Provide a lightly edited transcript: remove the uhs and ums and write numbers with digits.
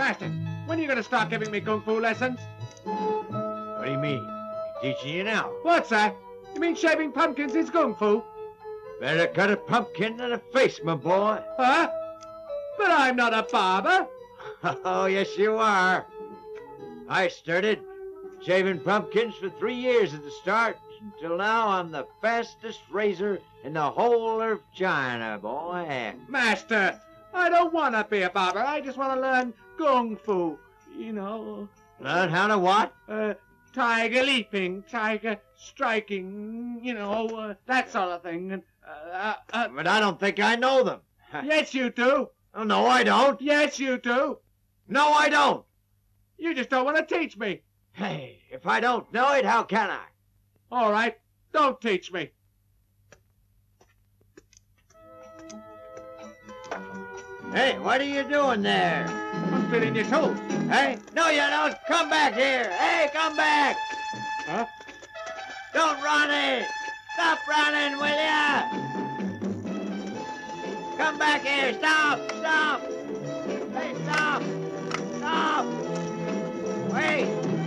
Master, when are you going to start giving me kung fu lessons? What do you mean? He's teaching you now. What's that? You mean shaving pumpkins is kung fu? Better cut a pumpkin in the face, my boy. Huh? But I'm not a barber. Oh, yes, you are. I started shaving pumpkins for 3 years at the start. Until now, I'm the fastest razor in the whole of China, boy. Master, I don't want to be a barber. I just want to learn kung fu. You know. Learn how to what? Tiger leaping, tiger striking, you know, that sort of thing. But I don't think I know them. Yes, you do. Oh, no, I don't. Yes, you do. No, I don't. You just don't want to teach me. Hey, if I don't know it, how can I? All right, don't teach me. Hey, what are you doing there? I'm feeling your toes. Hey, no, you don't. Come back here. Hey, come back. Huh? Don't run it. Stop running, will ya? Come back here. Stop. Stop.